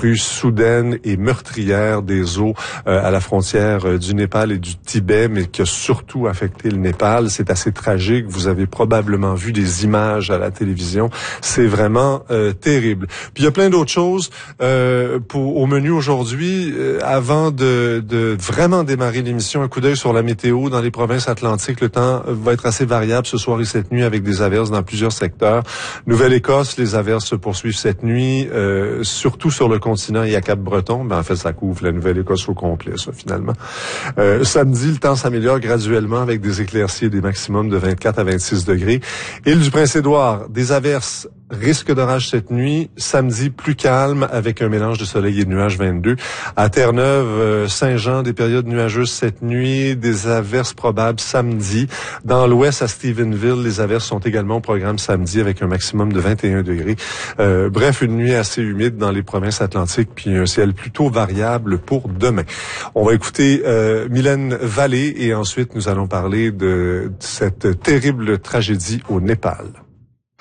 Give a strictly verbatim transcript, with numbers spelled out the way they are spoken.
crue soudaine et meurtrière des eaux euh, à la frontière euh, du Népal et du Tibet, mais qui a surtout affecté le Népal. C'est assez tragique. Vous avez probablement vu des images à la télévision. C'est vraiment euh, terrible. Puis il y a plein d'autres choses euh, pour au menu aujourd'hui. Euh, avant de, de vraiment démarrer l'émission, un coup d'œil sur la météo dans les provinces atlantiques. Le temps va être assez variable ce soir et cette nuit avec des averses dans plusieurs secteurs. Nouvelle-Écosse, les averses se poursuivent cette nuit, euh, surtout sur le continent et à Cap-Breton. Ben, en fait, ça couvre la Nouvelle-Écosse au complet, ça, finalement. Euh, samedi, le temps s'améliore graduellement avec des éclaircies et des maximums de vingt-quatre à vingt-six degrés. Île du Prince-Édouard, des averses, risque d'orage cette nuit. Samedi, plus calme avec un mélange de soleil et de nuages, vingt-deux. À Terre-Neuve, euh, Saint-Jean, des périodes nuageuses cette nuit, des averses probables samedi. Dans l'ouest, à Stephenville, les averses sont également au programme samedi avec un maximum de vingt et un degrés. Euh, bref, une nuit assez humide dans les provinces atlantiques, puis un ciel plutôt variable pour demain. On va écouter euh, Mylène Vallée et ensuite nous allons parler de cette terrible tragédie au Népal.